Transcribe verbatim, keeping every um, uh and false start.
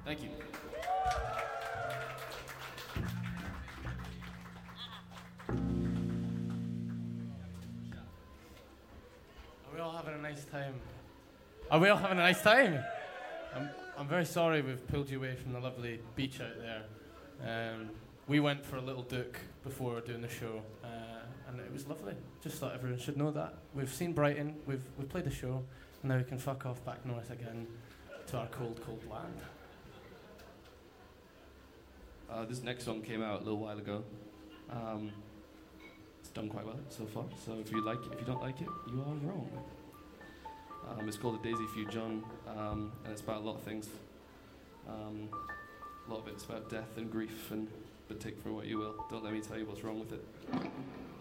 Thank you. Are we all having a nice time? Are we all having a nice time? I'm, I'm very sorry we've pulled you away from the lovely beach out there. Um, we went for a little duke before doing the show, uh, and it was lovely. Just thought everyone should know that. We've seen Brighton, we've, we've played the show, and now we can fuck off back north again to our cold, cold land. Uh, this next song came out a little while ago. Um, it's done quite well so far, so if you like it, if you don't like it, you are wrong. Um, it's called The Daisy Feud John, um, and it's about a lot of things. Um, a lot of it's about death and grief, and but take for what you will. Don't let me tell you what's wrong with it.